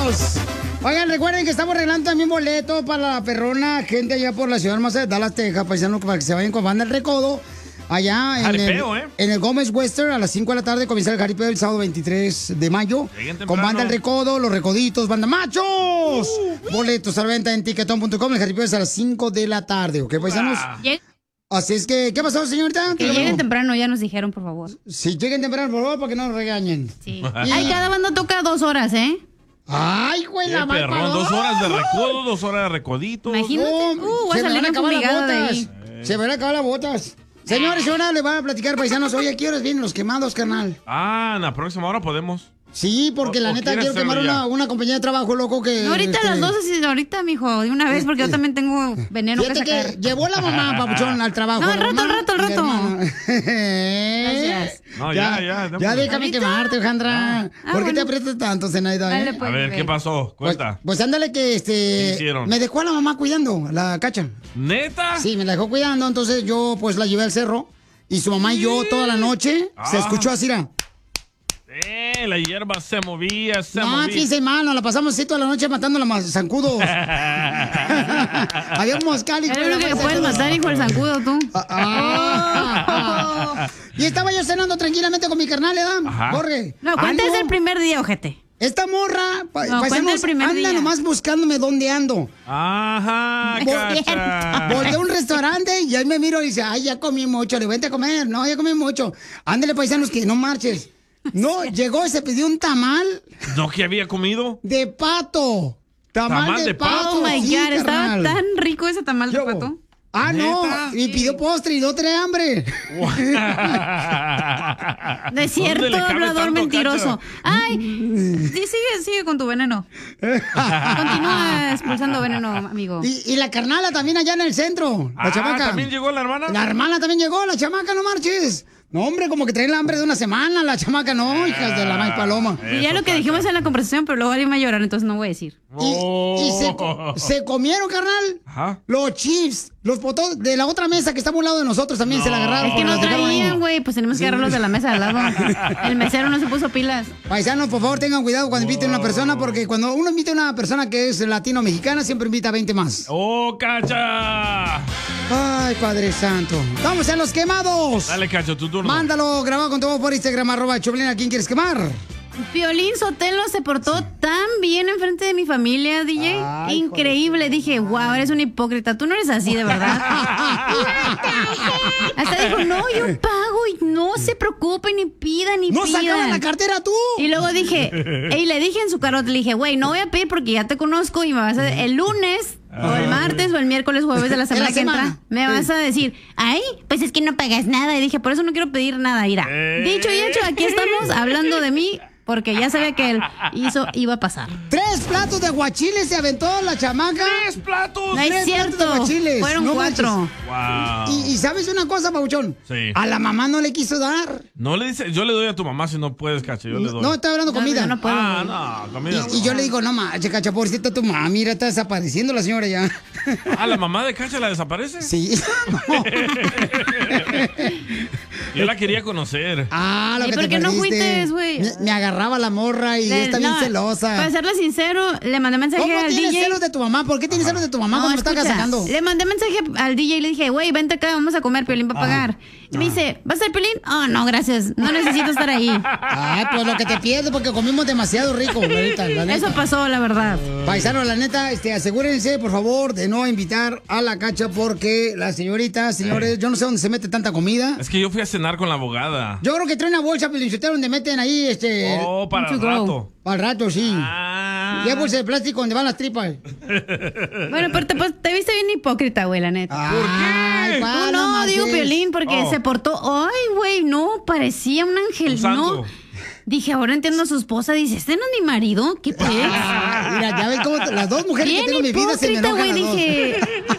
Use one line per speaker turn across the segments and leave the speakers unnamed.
paisanos. Oigan, recuerden que estamos regalando también boletos para la perrona gente allá por la ciudad hermosa de Dallas, Texas, paisanos, para que se vayan con Banda El Recodo. Allá en el Gómez Western a las 5 de la tarde comienza el jaripeo el sábado 23 de mayo. Con Banda El Recodo, Los Recoditos, Banda Machos. Boletos a la venta en tiquetón.com. El jaripeo es a las 5 de la tarde, ¿ok, paisanos? Así es que, ¿qué pasó, señorita?
Que lleguen temprano, ya nos dijeron, por favor.
Sí, lleguen temprano, por favor, para que no nos regañen.
Sí. Ay, cada banda toca 2 horas, ¿eh?
Ay, güey, la
perrón, 2 horas de recodo, 2 horas de recodito.
Imagínate, voy a salir fumigado de ahí.
Se van a acabar las botas. Señores, señora, le van a platicar, paisanos. Oye, ¿a qué horas vienen los quemados, carnal?
Ah, en la próxima hora podemos.
Sí, porque la neta quiero quemar una compañía de trabajo, loco, que...
No, ahorita a las 12, sí, ahorita, mijo, de una vez, porque yo también tengo veneno que sacar.
Que llevó la mamá, papuchón, al trabajo.
No, al rato.
Gracias.
No, ya.
Ya déjame quemarte, Alejandra. ¿Por qué te aprietas tanto, Zenaida?
A ver, ¿qué pasó? Cuenta.
Pues ándale que,
¿Qué hicieron?
me dejó a la mamá cuidando, la cacha.
¿Neta?
Sí, me la dejó cuidando, entonces yo, pues, la llevé al cerro. Y su mamá y yo toda la noche se escuchó así,
la hierba se movía,
No, fíjense mal, nos la pasamos así toda la noche matando a los zancudos. Había un moscal y...
Es lo que puedes matar, hijo, el zancudo, tú.
Y estaba yo cenando tranquilamente con mi carnal, ¿eh? Jorge.
No, cuéntese el primer día, ojete.
Esta morra,
el primer
anda
día.
nomás buscándome dónde ando.
Ajá, cacha.
Volví a un restaurante y ahí me miro y dice, ay, ya comí mucho, le vente a comer. No, ya comí mucho. Ándale, paisanos, que no marches. No, llegó y se pidió un tamal.
¿No que había comido?
De pato. Tamal de pato.
Oh my
sí,
God, estaba
carnal.
tan rico ese tamal de pato.
Ah, no,
¿Neta?
y pidió postre y no trae hambre.
De cierto,
¿Dónde le cabe
hablador
tanto,
mentiroso.
Cacha?
Ay, sí, sigue con tu veneno. Continúa expulsando veneno, amigo.
Y la carnala también allá en el centro. La chamaca.
¿También llegó la hermana?
La hermana también llegó, la chamaca, no marches. No, hombre, como que trae el hambre de una semana, la chamaca, no, hijas de la maíz paloma.
Y ya lo que dijimos en la conversación, pero luego alguien va a llorar, entonces no voy a decir.
Y se comieron, carnal, los chips, los potos de la otra mesa que está a un lado de nosotros también se la agarraron.
Es que no traían, güey, pues tenemos que agarrarlos de la mesa de al lado. El mesero no se puso pilas.
Paisanos, por favor, tengan cuidado cuando inviten a una persona, porque cuando uno invita a una persona que es latino-mexicana, siempre invita a 20 más.
¡Oh, Cacha!
Ay, Padre Santo. ¡Vamos a los quemados!
Dale, Cacha, tu turno.
Mándalo grabado con tu voz por Instagram, @Choplin. ¿A quién quieres quemar?
Piolín Sotelo se portó tan bien enfrente de mi familia, DJ.
Ay,
increíble. Dije, wow, eres un hipócrita. Tú no eres así, de verdad. Hasta dijo, no, yo pago y no se preocupen ni pidan ni
¡No
pidan.
sacaban la cartera tú!
Y luego dije, y le dije en su carota, le dije, güey, no voy a pedir porque ya te conozco y me vas a... El lunes... O el martes o el miércoles, jueves de la semana que entra, me vas a decir, ay, pues es que no pagas nada. Y dije, por eso no quiero pedir nada, Ira. Dicho y hecho, aquí estamos hablando de mí, porque ya sabía que él iba a pasar.
3 platos de aguachiles se aventó la chamaca.
3 platos.
No es
3
cierto.
platos de aguachiles.
Fueron 4.
Wow.
Y ¿sabes una cosa, Pauchón?
Sí.
A la mamá no le quiso dar.
No le dice, yo le doy a tu mamá si no puedes, Cacha, yo le doy.
No, está hablando comida.
No puedo.
No, comida.
Y yo le digo, no manches, Cacha, pobrecita tu mamá, mira, está desapareciendo la señora ya.
¿La mamá de Cacha la desaparece?
Sí.
Yo la quería conocer.
Lo
¿Y
que
por
te
qué no
perdiste.
fuiste, güey?
Me agarraba la morra y está bien celosa.
Para serle sincero, le mandé mensaje
¿Cómo
al
tienes
DJ.
celos de tu mamá? ¿Por qué tienes celos de tu mamá cuando me estás
escucha,
sacando?
Le mandé mensaje al DJ y le dije, güey, vente acá, vamos a comer, Piolín va a pagar. Y me dice, ¿vas a ser Piolín? Oh, no, gracias, no necesito estar ahí.
Pues lo que te pierdes porque comimos demasiado rico, ahorita, la neta.
Eso pasó, la verdad.
Paisano, la neta, asegúrense, por favor, de no invitar a la Cacha porque la señorita, señores, yo no sé dónde se mete tanta comida.
Es que yo fui a cenar con la abogada.
Yo creo que trae una bolsa pelinchotera donde meten ahí,
para el rato.
Para el rato, sí. Y hay bolsa de plástico donde van las tripas.
Bueno, pero te viste bien hipócrita, güey, la neta.
¿Por qué?
Tú no, digo Piolín, porque se portó. Ay, güey, no, parecía un ángel,
Un santo.
no. Dije, ahora entiendo a su esposa. Dice, ¿este no es mi marido? ¿Qué pues?
Mira, ya ves cómo las dos mujeres
bien
que tengo en mi vida se me
hipócrita,
enojan
güey,
las dos.
dije,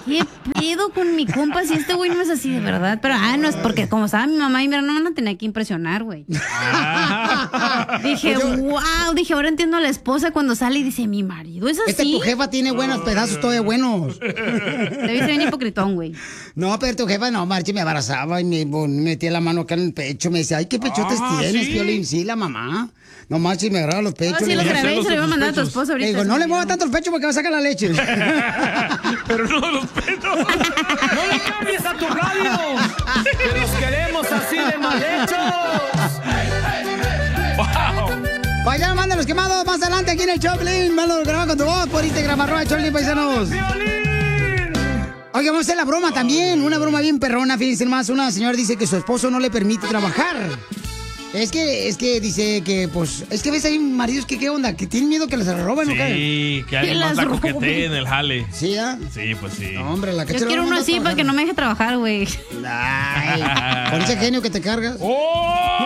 ¿Qué pedo con mi compa? Si este güey no es así de verdad. Pero, no es porque como estaba mi mamá y mi hermana tenía que impresionar, güey. Dije, wow. Dije, ahora entiendo a la esposa cuando sale y dice, mi marido es así.
Tu jefa tiene buenos pedazos todavía buenos.
Te viste bien hipocritón, güey.
No, pero tu jefa no, Marchi, me abrazaba y me metía la mano acá en el pecho. Me decía, ay, qué pechotes tienes,
¿sí?
Piolín. Sí, la mamá. No, Marchi, me agarraba los pechos.
Sí, lo grabé y se lo iba a mandar a tu esposa ahorita.
Le digo, no le mueva tanto el pecho porque va a sacar la leche.
Pero no los pechos.
¡No le cambies a tu radio! ¡Que los queremos así de mal hechos!
¡Wow!
Vaya, manda los quemados más adelante aquí en el Choplin. Mándalo grabado con tu voz por Instagram, @Choplin, paisanos. Oye, vamos a hacer la broma también. Una broma bien perrona, fíjense más. Una señora dice que su esposo no le permite trabajar. Es que dice que, pues, es que ves hay maridos que, ¿qué onda? Que tienen miedo que les roben, ¿no?
Sí, que alguien más la coquetee en el jale.
¿Sí, ya?
Sí, pues sí.
No, hombre, la
Yo quiero uno así para que no me deje trabajar, güey.
Ay, con ese genio que te cargas.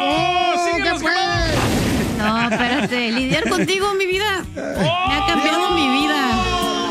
¡Oh!
¿Qué fue?
No, espérate. Lidiar contigo, mi vida. Me ha cambiado